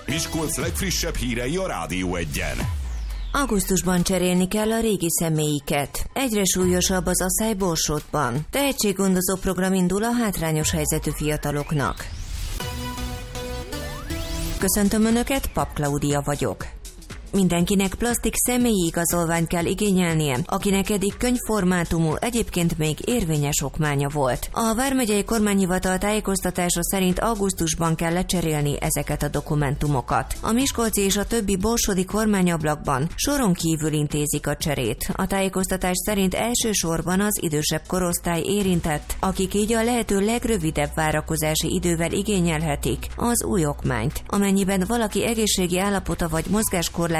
Miskolc legfrissebb hírei a Rádió Egyen. Augusztusban cserélni kell a régi személyiket. Egyre súlyosabb az asszály Borsodban. Tehetséggondozó program indul a hátrányos helyzetű fiataloknak. Köszöntöm Önöket, Pap Klaudia vagyok. Mindenkinek plastik személyi igazolványt kell igényelnie, akinek eddig könyvformátumú, egyébként még érvényes okmánya volt. A vármegyei kormányhivatal tájékoztatása szerint augusztusban kell lecserélni ezeket a dokumentumokat. A miskolci és a többi borsodi kormányablakban soron kívül intézik a cserét. A tájékoztatás szerint elsősorban az idősebb korosztály érintett, akik így a lehető legrövidebb várakozási idővel igényelhetik az új okmányt. Amennyiben valaki egészségi állapota vagy mozgáskorlátozottsága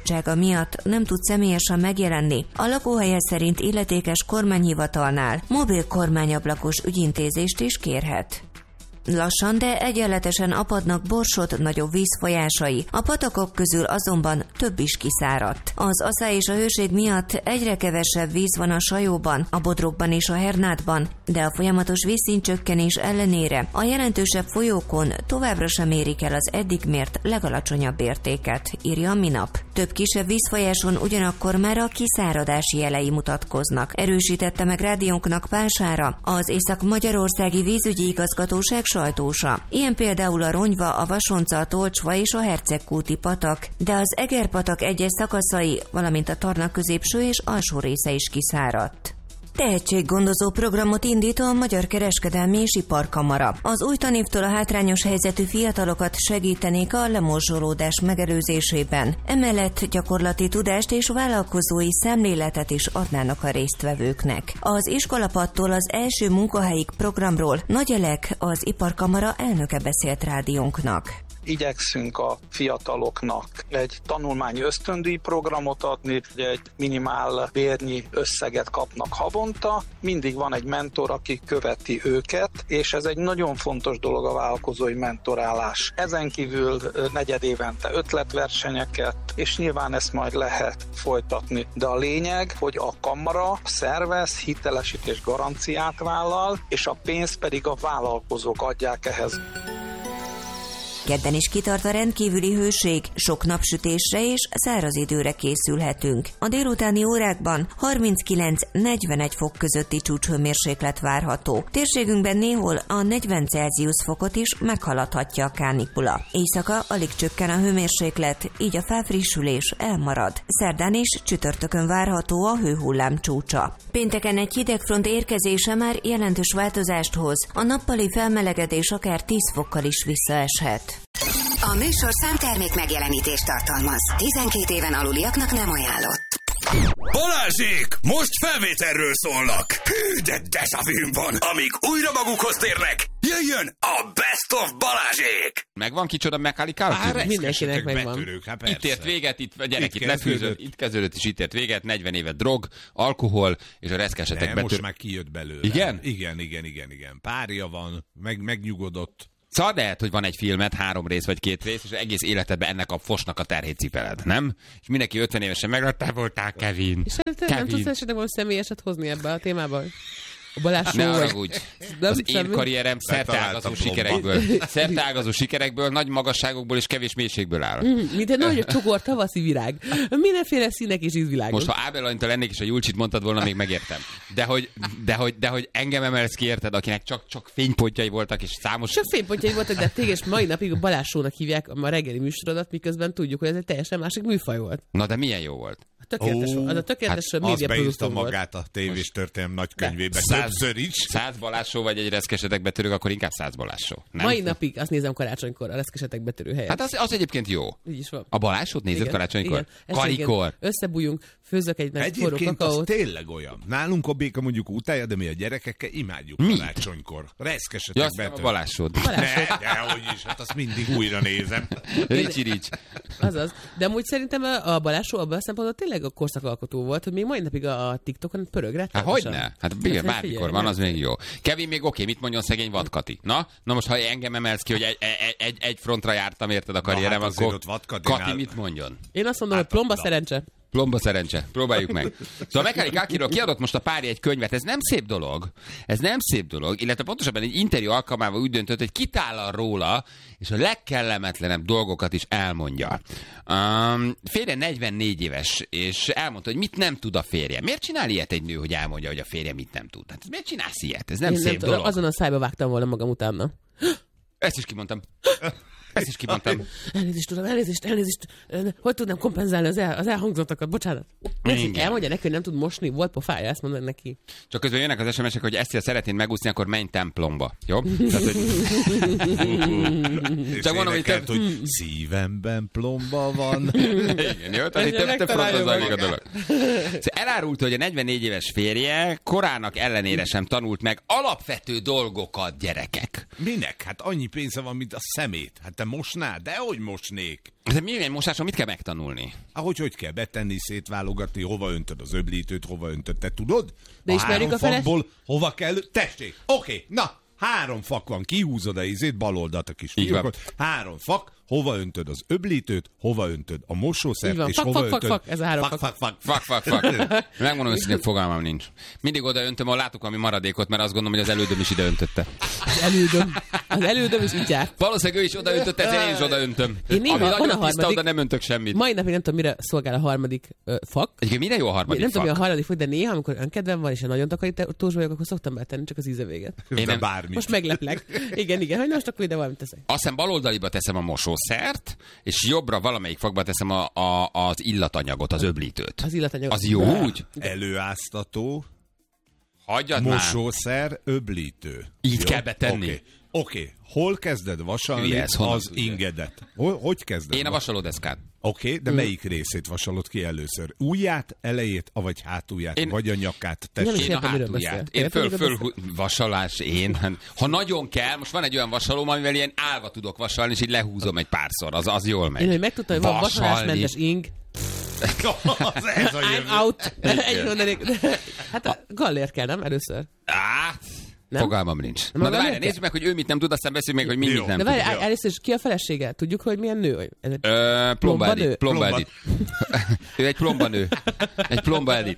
miatt nem tud személyesen megjelenni, a lakóhelye szerint illetékes kormányhivatalnál mobil kormányablakos ügyintézést is kérhet. Lassan, de egyenletesen apadnak Borsod nagyobb vízfolyásai, a patakok közül azonban több is kiszáradt. Az asszály és a hőség miatt egyre kevesebb víz van a Sajóban, a Bodrogban és a Hernádban, de a folyamatos vízszintcsökkenés ellenére a jelentősebb folyókon továbbra sem érik el az eddig mért legalacsonyabb értéket, írja a Minap. Több kisebb vízfolyáson ugyanakkor már a kiszáradási jelei mutatkoznak, erősítette meg rádiónknak Pására, az Észak-Magyarországi Vízügyi Igazgatóság sajtósa. Ilyen például a Ronyva, a Vasonca, a Tolcsva és a Hercegkúti patak, de az Egerpatak egyes szakaszai, valamint a Tarna középső és alsó része is kiszáradt. Tehetséggondozó programot indít a Magyar Kereskedelmi és Iparkamara. Az új tanévtől a hátrányos helyzetű fiatalokat segítenék a lemorzsolódás megelőzésében. Emellett gyakorlati tudást és vállalkozói szemléletet is adnának a résztvevőknek. Az iskolapadtól az első munkahelyig programról Nagy Elek, az Iparkamara elnöke beszélt rádiónknak. Igyekszünk a fiataloknak egy tanulmányi ösztöndíj programot adni, egy minimál bérnyi összeget kapnak havonta, mindig van egy mentor, aki követi őket, és ez egy nagyon fontos dolog a vállalkozói mentorálás. Ezen kívül negyedévente ötletversenyeket, és nyilván ezt majd lehet folytatni. De a lényeg, hogy a kamara szervez, hitelesítés garanciát vállal, és a pénzt pedig a vállalkozók adják ehhez. Kedden is kitart a rendkívüli hőség, sok napsütésre és száraz időre készülhetünk. A délutáni órákban 39-41 fok közötti csúcshőmérséklet várható. Térségünkben néhol a 40 Celsius fokot is meghaladhatja a kánikula. Éjszaka alig csökken a hőmérséklet, így a felfrissülés elmarad. Szerdán és csütörtökön várható a hőhullám csúcsa. Pénteken egy hidegfront érkezése már jelentős változást hoz. A nappali felmelegedés akár 10 fokkal is visszaeshet. A műsor számtermék megjelenítést tartalmaz. 12 éven aluliaknak nem ajánlott. Balázsék! Most felvételről szólnak! Hű, de déjà-vu van! Amíg újra magukhoz térnek, jöjjön a Best of Balázsék! Megvan kicsoda Macaulay Culkin? Mindenkinek megvan. Itt ért véget, itt lefűzött, itt kezdődött és itt ért véget, 40 éve drog, alkohol, és a reszkesetek betör... most már kijött belőle. Igen? Igen. Párja van, megnyugodott. Szóval lehet, hogy van egy filmet, 3 rész vagy 2 rész, és egész életedben ennek a fosnak a terhét cipeled, nem? És mindenki 50 évesen te voltál, Kevin. És nem tudsz esetleg valami személyeset hozni ebbe a témába? A Balázs ne haragudj. Az én karrierem szerteágazó sikerekből, nagy magasságokból és kevés mélységből áll. Mint egy nagy csugor tavaszi virág. Mindenféle színek és ízvilágok. Most ha Ábel Anita lennék és a Julcsit mondtad volna, még megértem. De hogy engem emelsz ki, érted, akinek csak fénypontjai voltak és számos... Csak fénypontjai voltak, de téged és mai napig a Balázs Show-nak hívják a reggeli műsorodat, miközben tudjuk, hogy ez egy teljesen másik műfaj volt. Na de milyen jó volt? Az a tökéletes médiaproduktor volt. Magát a tévés történelem nagykönyvébe. 100 Balázs Show vagy egy reszkesetek betörők, akkor inkább 100 Balázs Show. Nem? Mai napig azt nézem karácsonykor, a reszkesetek betörő helyet. Hát az egyébként jó. Így is van. A Balázs Show-t nézed karácsonykor? Karikor. Összebújjunk, főzzök egy nagy forró kakaót. Egyébként az tényleg olyan. Nálunk a béka mondjuk utálja, de mi a gyerekekkel imádjuk karácsonykor. Reszkesetek betörő. A Balázs Show-t. Dehogy is, hát azt mindig újra nézem. Ricsi. Azaz. De amúgy szerintem a Balázs Show abban a szempontból tényleg a korszakalkotó volt, hogy még mai napig a TikTokon pörög rá. Hát hogyne? Hát bármikor van, az még jó. Kevin még oké, mit mondjon szegény Vadkati? Na most ha engem emelsz ki, hogy egy frontra jártam, érted a karrierem, hát akkor Kati mit mondjon? Én azt mondom, hogy plomba szerencse. Plomba szerencse. Próbáljuk meg. Szóval Macaulay Culkinról kiadott most a párja egy könyvet. Ez nem szép dolog. Ez nem szép dolog. Illetve pontosabban egy interjú alkalmával úgy döntött, hogy kitállal róla, és a legkellemetlenebb dolgokat is elmondja. Férje 44 éves, és elmondta, hogy mit nem tud a férje. Miért csinál ilyet egy nő, hogy elmondja, hogy a férje mit nem tud? Hát miért csinálsz ilyet? Ez nem szép dolog. Azon a szájba vágtam volna magam utána. Ezt is kimondtam. Elnézést. Hogy tudnám kompenzálni az elhangzottakat? Bocsánat. Elmondja neki, hogy nem tud mosni, volt pofája, ezt mondod neki. Csak közben jönnek az SMS-ek, hogy ezt, ha szeretnéd megúszni, akkor menj templomba. Jó? Tehát, hogy... Csak mondom, hogy szívemben plomba van. Igen, jó? Tehát több fronton zajlik a dolog. Szóval elárulta, hogy a 44 éves férje korának ellenére sem tanult meg alapvető dolgokat, gyerekek. Minek? Hát annyi pénze van, mint a szemét. Hát te mosnál? Dehogy mosnék. De milyen mosáson mit kell megtanulni? Hogy kell betenni, szétválogatni, hova öntöd az öblítőt, hova öntöd, te tudod? De ismerjük a fakból hova kell... Tessék, oké, na, 3 fak van, kihúzod a izét, bal oldalt a kis fiókot, 3 fak, hova öntöd az öblítőt, hova öntöd a mosószert, és hova öntöd... Ez a 3 fak. Megmondom, hogy fogalmam nincs. Mindig oda öntöm, ahol látok valami maradékot, mert azt gondolom, hogy az elődöm is ide öntötte. Az elődöm is így járt. Valószínűleg ő is oda öntötte, ezért én is oda öntöm. Én néha, ami nagyon tiszta, oda nem öntök semmit. Mai napig nem tudom, mire szolgál a harmadik fak. Egyébként mire jó a harmadik nem fak? tudom, mi a harmadik fak, de néha, amikor önkedvem van, és nagyon takarítós vagyok, akkor szoktam betenni csak az íze véget. Most megleplek. Igen, hogy most akkor ide valamit teszek. Azt hiszem baloldaliba teszem a mosószert, és jobbra valamelyik fakba teszem az illatanyagot, az öblítőt. Az illatanyagot. Az jó úgy? Előáztató, hagyjad mosószer, öblítő. Így jó? Kell betenni. Oké. Hol kezded vasalni az ingedet? Hogy kezded? Én a vasalódeszkát. Oké, de melyik részét vasalod ki először? Ujját, elejét, vagy hátulját, vagy a nyakát? Én a hátulját. Én föl vasalás, én. Ha nagyon kell, most van egy olyan vasalóm, amivel ilyen állva tudok vasalni, és így lehúzom egy párszor. Az jól megy. Én, hogy megtudtam, hogy van vasalásmentes ing. I'm out. Egy mondanék. Hát a gallér kell, nem? Először. Nem? Fogalmam nincs. Na de várjál, nézzük meg, hogy ő mit nem tud, aztán beszéljük meg, hogy mindig nem tud. De várjál, először is ki a felesége? Tudjuk, hogy milyen nő? Plomba Edith. Ő egy plomba nő. Egy plomba Edith.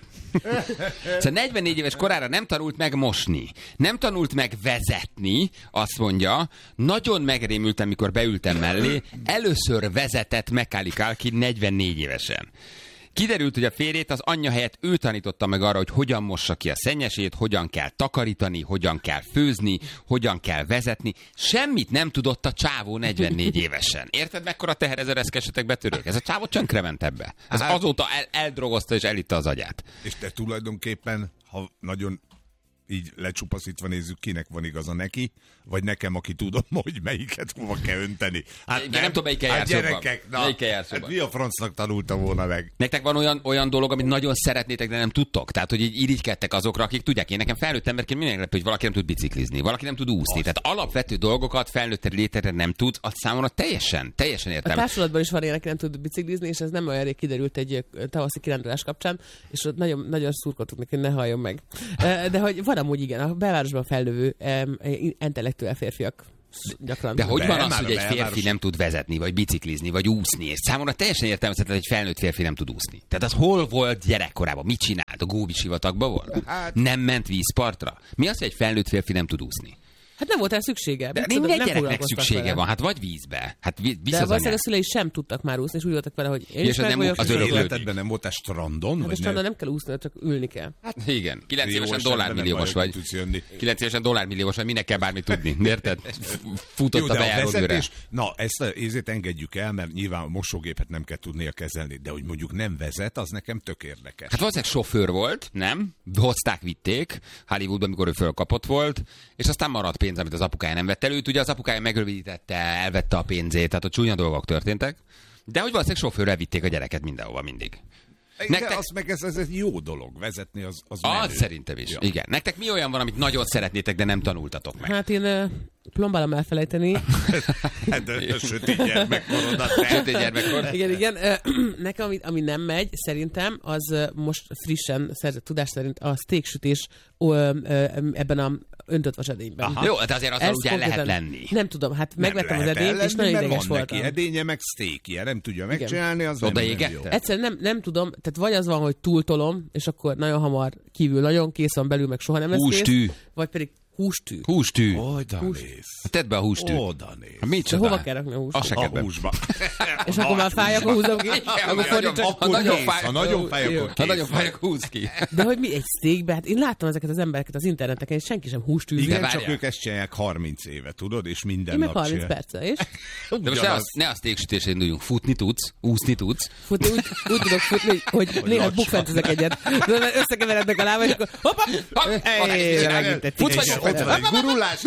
Szóval 44 éves korára nem tanult meg mosni. Nem tanult meg vezetni, azt mondja. Nagyon megrémültem, mikor beültem mellé. Először vezetett Macaulay Culkin 44 évesen. Kiderült, hogy a férjét az anyja helyett ő tanította meg arra, hogy hogyan mossa ki a szennyesét, hogyan kell takarítani, hogyan kell főzni, hogyan kell vezetni. Semmit nem tudott a csávó 44 évesen. Érted, mekkora teher ez a reszkesetek betörők? Ez a csávó csönkre ebbe. Ez azóta eldrogozta és elitta az agyát. És te tulajdonképpen, ha nagyon így lecsupaszítva nézzük, kinek van igaza, neki, vagy nekem, aki tudom, hogy melyiket hova kell önteni. Hát nem tudom, melyikkel jársz jobban. Hát mi a francnak tanulta volna meg? Nektek van olyan dolog, amit nagyon szeretnétek, de nem tudtok? Tehát, hogy így irigykedtek azokra, akik tudják. Én nekem felnőtt emberként minden meglepő, hogy valaki nem tud biciklizni, valaki nem tud úszni. Tehát alapvető dolgokat felnőtt létre nem tud, az számomra teljesen értelmes. A társulatban is van ilyen, aki nem tud biciklizni, és ez nem olyan rég kiderült egy tavaszi kirándulás kapcsán, és ott nagyon, nagyon szurkoltuk neki, ne halljon meg. De hogy van amúgy igen, a belvárosban fellövő intellektuál férfiak gyakran. De hogy van az, hogy egy férfi nem tud vezetni, vagy biciklizni, vagy úszni? És számomra teljesen értelmezhetetlen, hogy egy felnőtt férfi nem tud úszni. Tehát az hol volt gyerekkorában? Mit csinált? A Góbi sivatagban volt? Nem ment vízpartra? Mi az, hogy egy felnőtt férfi nem tud úszni? Hát nem volt rá szüksége. De minden gyereknek szüksége van, hát vagy vízbe. Hát de valószínűleg a szülei sem tudtak már úszni, és úgy voltak vele, hogy én is meg vagyok. Az életedben nem voltál strandon? Hát a strandon nem kell úszni, csak ülni kell. Hát igen, 9 évesen dollármilliós vagy. 9 évesen dollármilliós vagy, minek kell bármit tudni, érted? Futott a bejáródőre. Na, ezt engedjük el, mert nyilván a mosógépet nem kell tudnia kezelni, de hogy mondjuk nem vezet, az nekem tök érdekes. Hát valószínűleg sofőr volt, nem? Hozták, vitték Hollywoodban, amikor ő fölkapott volt, és aztán maradt pénz, amit az apukája nem vett elő. Ugye az apukája megrövidítette, elvette a pénzét, tehát a csúnya dolgok történtek. De hogy valószínűleg sofőrrel vitték a gyereket mindenhova mindig. Nektek... az meg ez egy jó dolog, vezetni az menő. Az szerintem is, ja. Igen. Nektek mi olyan van, amit nagyon szeretnétek, de nem tanultatok meg? Hát én Plombálom elfelejteni. Sötét gyermekkorodat. Sötét gyermekkor. Igen. Nekem, ami nem megy, szerintem, az most frissen szerzett tudás szerint a steaksütés ebben a öntött vasedényben. Jó, de azért azzal ugye lehet lenni. Nem tudom, hát megvettem az edényt, és nagyon ideges voltam. Neki edénye, meg steakje, nem tudja megcsinálni, az oda nem égette? jó. Egyszerűen nem tudom, tehát vagy az van, hogy túltolom, és akkor nagyon hamar kívül nagyon kész van, belül meg soha nem lesz Hústű. kész, vagy pedig hústű. Hústű. Oda néz. Tedd be a hústű. Oda néz. Micsoda? Hova kell rakni a húst? Az se A kedvem. húsba. És akkor már fáj, akkor húzom ki. Akkor fordítsak. Akkor nagyon kész. fáj. Ha nagyon fáj, akkor Ha nagyon kész. fáj, akkor húz ki. De hogy mi egy steakbe? Hát én láttam ezeket az embereket az interneteken, és senki sem hústűzik. Igen, De csak várjál. ők ezt csinálják 30 éve, tudod, és minden Én meg nap 30 csinálják. perccel, és De most ne a steaksütésre induljunk. Futni tudsz, úszni tudsz. futni, úgy tudok futni, hogy néha bukfentezek egyet. De összekeverednek a lába, és akkor hoppa! Futsz vagy Ott van egy gurulás,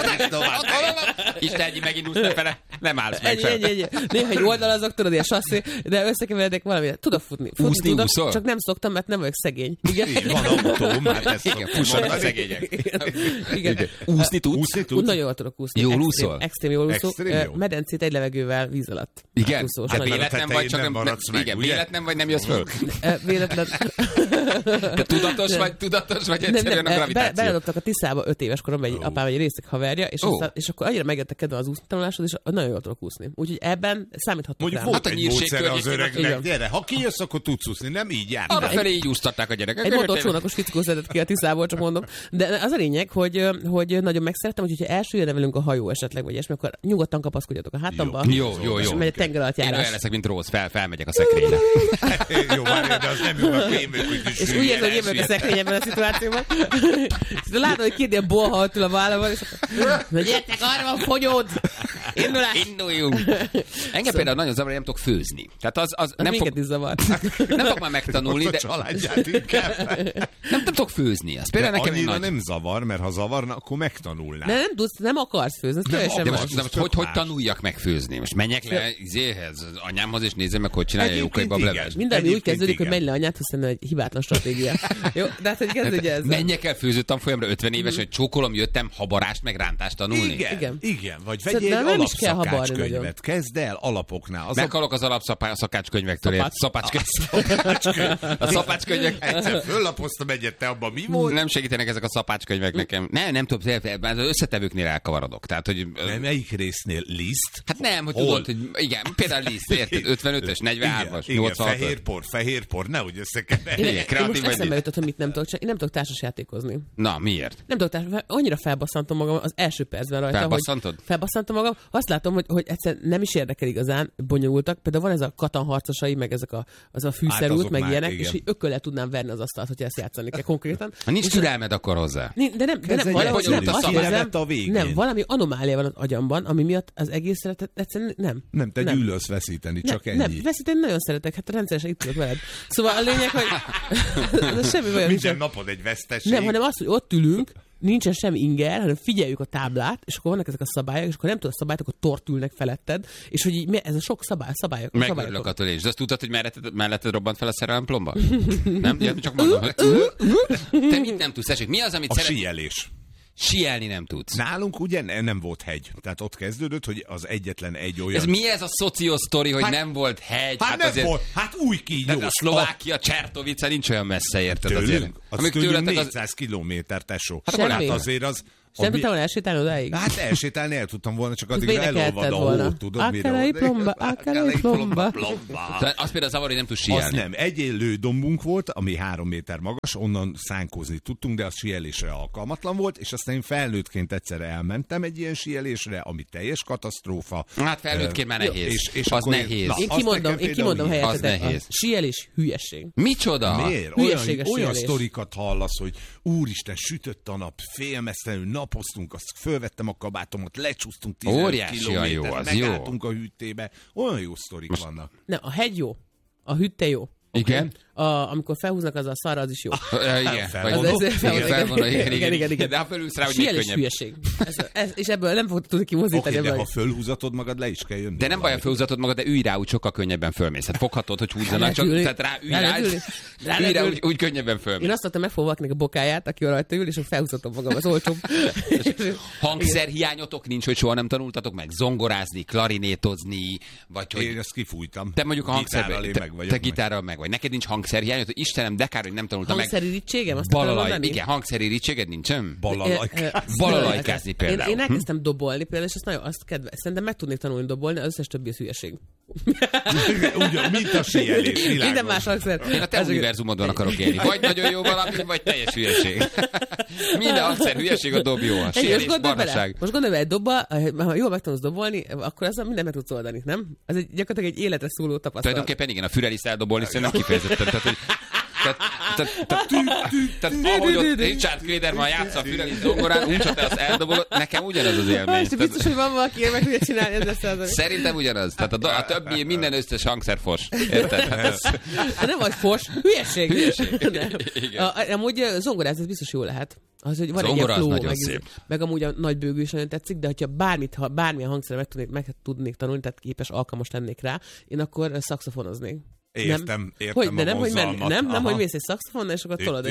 Istenyi, megint úsz lefele. Nem állsz meg sem. Ennyi. Néha egy oldalazok, tudod, ilyen sasszé, de összekeverednek valami. Tudok futni. Úszni tudok, úszol? csak nem szoktam, mert nem vagyok szegény. Igen. van autóm, hát ezt Igen, fussanak a szegények. Igen. Úszni tudsz? Úszni Úgy tudsz? nagyon jól tudok úszni. Jól Extrém- úszol? Extrém jól úszó. Extrém jó. Medencét egy levegővel víz alatt. Igen? Úszós, Hát nagyon. véletlen vagy, csak nem nem maradsz meg, igen, ugye? véletlen vagy, nem jössz föl. Véletlen. Te tudatos vagy egyszerűen a gravitáció. Beledobtak a Tiszába 5 éves koromban egy apám egy részeg haverja, és akkor annyira megjött a kedve az úsztanuláshoz, és nagyon jól tudok úszni. Úgyhogy ebben számíthatok Mondjuk rám. volt Hát a egy nyírségtől módszere az egyébként öregnek, igen. gyere, ha kijössz, akkor tudsz úszni, nem így jár. Arra felé így úsztatták a gyerekek. Egy motorcsónakos fickó szedett ki a Tiszából, csak mondom. De az a lényeg, hogy nagyon megszerettem, hogy ha elsüllyedne velünk a hajó esetleg, vagy ilyesmi, akkor nyugodtan kapaszkodjatok a hátamba. Jó. És megy a tenger alatt Én olyan járás. leszek, mint Rose, felmegyek a szekrényre. Jó, várj, de az nem jó, akkor én vagyok, hogy És úgy érzem, hogy én vagyok a szekrényemben a szituációban. És látom, hogy két ilyen bolha ül a vállamon, és akkor, gyertek, arra van fonyód! Indulás! Induljunk! Engem például nagyon zavar, hogy nem tudok főzni. Tehát az nem minket is zavar. nem fog már megtanulni, a de családját inkább. nem tudok főzni. Az De például nekem egy annyira nagy... nem zavar, mert ha zavarna, akkor megtanulnál. De nem tudsz, nem akarsz főzni, ez teljesen De más. most hogy tanuljak meg főzni? Most menjek le izéhez, az anyámhoz, és nézzem meg, hogy csinálja Egyébként Jókai bablevest. igen. Minden úgy Egyébként kezdődik, hogy igen. megy le anyát, hiszen egy hibátlan stratégia. Jó, de hát hogy kezdődje ezzel. Menjek el főző tanfolyamra 50 éves, hogy csókolom, jöttem habarást meg rántást tanulni. Igen. Vagy vegyél Szerintem egy nem is kell habarni alapszakácskönyvet. Kezd el alapoknál. Az Meghalok az alapszakácskönyvektől. A szapácskönyvek. Egyszer föllapoztam egyet, te abban mi volt? Nem segítenek ezek a szapácskönyvek nekem. Nem tudom, az összetevőknél elkavarodok. Tehát, hogy... Melyik résznél? Liszt? Hát nem, hogy Hol? tudod, hogy igen, például liszt, érted? 55-ös, 43-as, Igen, 86-os. fehérpor, nehogy összekeverj. Igen, Én kreatív most vagy. eszembe jutott, hogy mit nem tudok csinálni. Én nem tudok társasjátékozni. Na, miért? Nem tudok annyira felbasszantom magam az első percben rajta. Felbasszantod? Hogy felbasszantom magam. Azt látom, hogy egyszerűen nem is érdekel igazán, bonyolultak. Például van ez a Katan harcosai, meg ezek az a fűszerút, azok meg már, ilyenek, igen. és így ökköllel tudnám verni az asztalt, hogyha ezt játszani kell konkrétan. Ha nincs türelmed akkor hozzá. De nem, Kezd valahogy egyet nem, bonyolult a azt szabály. érzem, a végén. nem, valami anomália van az agyamban, ami miatt az egészre egyszerűen nem. Nem, te gyűlölsz veszíteni, csak ennyi. Nem, veszíteni nagyon szeretek, hát rendszeresen itt tudok veled. Szóval a lényeg, hogy ez semmi bajom Minden nincsen. napod egy veszteség. Nem, hanem az, hogy ott ülünk, nincsen semmi inger, hanem figyeljük a táblát, és akkor vannak ezek a szabályok, és akkor nem tudod a szabályt, akkor tortülnek feletted, és hogy így, ez a sok szabályok. Megörülök attól is. De azt tudtad, hogy melletted robbant fel a szerelem plomba? Nem? Ja, csak mondom. Te mit nem tudsz? Esik? Mi az, amit A szeret? síelés. Síelni nem tudsz. Nálunk ugye nem volt hegy. Tehát ott kezdődött, hogy az egyetlen egy olyan... Ez mi ez a szociosztori, hogy Hát- nem volt hegy? Hát nem azért... volt. Hát új De kígyós. a Szlovákia, Csertovica nincs olyan messze, érted azért. Tőlünk? Az Amíg tőlünk tőletek 400 kilométer, tesó. Semmi. Hát azért az... És nem tudtam volna elsétálni odáig? Hát elsétálni el tudtam volna, csak addig énekelted elolvad a volna. hó, tudod, Ákelei plomba, ákelei plomba. Tehát az például zavar, hogy nem tudsz Az síelni. nem. Egy lődombunk volt, ami 3 méter magas, onnan szánkózni tudtunk, de az síelésre alkalmatlan volt, és aztán én felnőttként egyszer elmentem egy ilyen síelésre, ami teljes katasztrófa. Hát felnőttként már nehéz. És Az akkor nehéz. Na, Én azt kimondom nekem például helyettetek. Az nehéz. A síelés hülyesség. Micsoda? Miért? Hülyeséges Olyan síelés. sztorikat hallasz, hogy úristen, sütött a nap, félmeztelenül napoztunk, azt fölvettem a kabátomat, lecsúsztunk 15 Óriásian jó, kilométerre, az jó. megálltunk a hűtébe. Olyan jó sztorik vannak. Nem, a hegy jó. A hütte jó. Igen? amikor felhúznak, az a szarra, az is jó. Igen. Igen. De ha fölülsz rá, hogy Siel még és könnyebb. hülyeség. És ebből nem fogod tudni kimozdítani. Oké, de ha fölhúzatod magad, le is kell jönni. De nem baj, a fölhúzatod magad, de ülj rá, úgy sokkal könnyebben fölmész. Hát foghatod, hogy húzzanak, csak tehát ülj rá, úgy könnyebben fölmész. Én azt mondtam, megfogom valakinek a bokáját, aki rajta ül, és akkor felhúzhatom magam, az olcsóbb. Hangszerhiányotok nincs, hogy soha nem tanultatok meg zongorázni, klarinétozni, vagy hogy... Én ezt kifújtam. Te mondjuk a hangszerben, te gitárral meg vagy. Neked nincs hangszerhiányod, Isten, de kár, hogy nem tanultam meg. Hangszeri irítségem? Igen, hangszeri irítséged nincsen? Balalajkázni például. Én elkezdtem dobolni például, és azt kedves. Szerintem meg tudnék tanulni dobolni, az összes többi az hülyeség. Ugyan, mint a síelés, minden más hangszer. Én a te univerzumodban akarok élni. Vagy nagyon jó valami, vagy teljes hülyeség. Minden hangszer hülyeség, a dob jó. A síelés, barnaság. Most gondolj bele, egy dobba, ha jól megtanulsz dobolni, akkor azzal mindent meg tudsz oldani, nem? Ez gyakorlatilag egy életre szóló tapasztalat. Tulajdonképpen igen, a Füreliszt eldobolni szerintem kifejezetten. Tehát ahogy ott Richard Klederman játsza a Füreliszt zongorán, úgy, ha te azt eldobolod, nekem ugyanaz az élmény. Biztos, hogy van valaki, meg tudja csinálni ezzel. Szerintem ugyanaz. Tehát a többi, minden összes hangszer fos. Érted? Nem vagy fos, hülyeség. Amúgy zongorázni ez biztos jó lehet. Az, hogy van zongora egy nagyon szép. Meg amúgy a nagy bőgő is nagyon tetszik, de ha bármilyen hangszerre meg tudnék tanulni, tehát képes, alkalmas lennék rá, én akkor szaxofonoznék. Értem hogy, de a nem, hogy mész egy szaxofonnal, és akkor tolod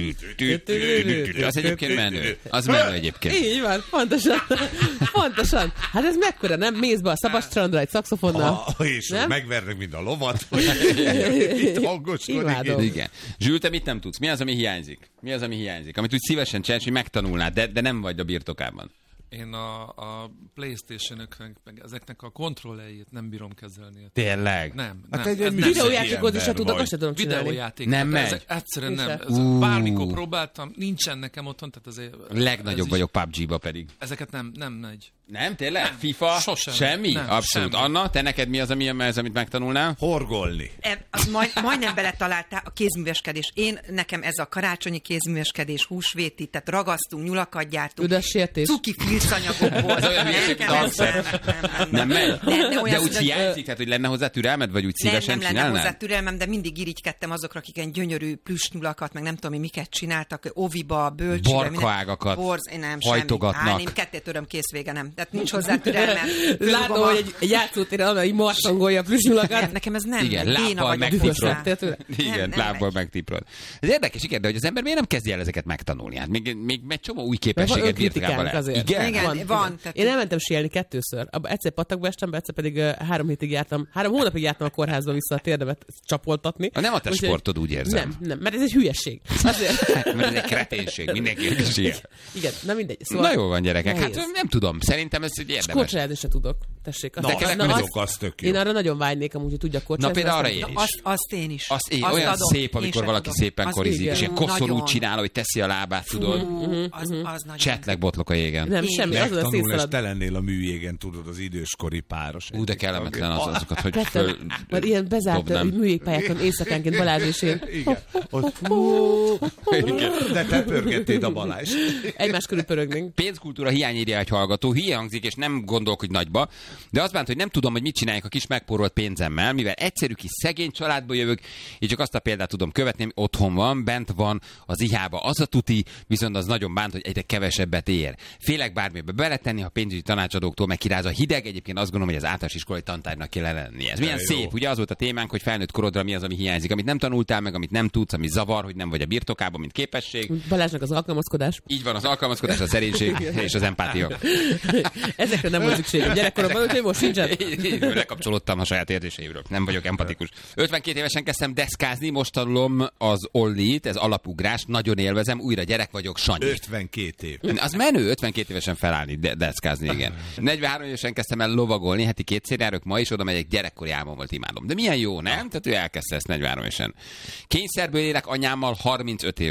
az egyébként menő. Az menő egyébként. Így van, pontosan. Hát ez mekkora, nem? Mész be a szabadstrandra egy szaxofonnal. És megvernek, mint a lovat. Itt hangoskodik. Igen. Zsül, te mit nem tudsz? Mi az, ami hiányzik? Amit úgy szívesen csinálsz, hogy megtanulnád, de nem vagy a birtokában. Én a PlayStation-öknek, meg ezeknek a kontrollerjét nem bírom kezelni. Tényleg? Nem. Hát egy videójátékot is tudok, azt sem tudom csinálni. Videójáték. Nem megy? Egyszerűen nem. Bármikor próbáltam, nincsen nekem otthon, tehát azért... Legnagyobb vagyok PUBG-ba pedig. Ezeket nem megy. Nem, tényleg? Nem. FIFA? Sosem. Semmi? Nem, abszolút. semmi. Anna, te neked mi az, amit megtanulnál? Horgolni. Majdnem beletaláltál a kézműveskedés. Nekem ez a karácsonyi kézműveskedés, húsvéti, tehát ragasztunk, nyulakat gyártunk. Cuki filcanyagokból. Ez olyan hülyeség, mint a hangszer. Nem megy? De úgy hiányzik, tehát hogy lenne hozzá türelmed, vagy úgy szívesen csinálnád? Nem lenne hozzá türelmem, de mindig irigykedtem azokra, akik ilyen gyönyörű plüssnyulakat, meg nem tudom, miket csináltak, oviba, bölcsőbe. Barkaágakat hajtogatnak. Én ketté töröm, kész vége, nem. Tehát nincs hozzá türelmem. Látom, hogy egy játszótéren amely marszangolja a plüssnyulakat. Nekem ez nem. Igen, lábbal megtiprod. Igen, lábbal megtiprod. Ez érdekes, igen, de hogy az ember miért nem kezdje el ezeket megtanulni? Hát még egy csomó új képességet birtokában lehet. Igen, van. Én elmentem síelni 2-ször. Egyszer patakba estem, egyszer pedig 3 hónapig jártam a kórházba vissza a térdemet csapoltatni. Nem a te sportod, úgy érzem. Nem, mert ez egy hülyesség. Mert ez egy kreténség, mindenki síel. Igen, na mindegy. Szóval na jól van, gyerekek, hát nem tudom, szerintem ez egy érdemes. Korcsolyázni se tudok. Tessék. Az tök jó. Én arra nagyon vágynék, amúgy, hogy tudjak korcsolyázni. Na például arra én is. Azt én is. Olyan szép, amikor valaki szépen korizik, és ilyen koszorút csinál, hogy teszi a lábát, tudod. Csetlek botlok a jégen. Nem, semmi, azon a megtanul, és te lennél a műjégen, tudod, az időskori páros. De kellemetlen azokat, hogy mert ilyen bezárt műjégpályákon éjszakánként Balázs és én. De te pörgettéd a Balázs. Egymás körül pörögnénk. Pénzkultúra hiányírja egy hallgató, hülye hangzik, és nem gondolkodj nagyba, de azt bánt, hogy nem tudom, hogy mit csinálják a kis megpórolt pénzemmel, mivel egyszerű kis szegény családból jövök, és csak azt a példát tudom követni, hogy otthon van, bent van az IH-ba az a tuti, viszont az nagyon bánt, hogy egyre kevesebbet ér. Félek bármibe beletenni, ha pénzügyi tanácsadóktól megkiráz a hideg, egyébként azt gondolom, hogy az általános iskolai tantárgynak kell lenni. Ez milyen szép, ugye az volt a témánk, hogy felnőtt korodra mi az, ami hiányzik, amit nem tanultál meg, amit nem tudsz, ami zavar, hogy nem vagy a birtokában, mint képesség. Balázsnak az alkalmazkodás. Így van, az alkalmazkodás, a szerénység és az empátia. Ezekre nem volt szükség. Gyerekkoromban, úgyhogy most sincsen. Lekapcsolódtam a saját érzéseimről. Nem vagyok empatikus. 52 évesen kezdtem deszkázni, most tanulom az ollit, ez alapugrás, nagyon élvezem, újra gyerek vagyok, Sanyi. 52 év. Az menő, 52 évesen felállni, deszkázni, igen. 43 évesen kezdtem el lovagolni, heti 2-szer járok, ma is oda megyek, gyerekkori álmom volt, imádom. De milyen jó, nem? Tehát ő elkezdte ezt 43 évesen. Kényszerből élek anyámmal 35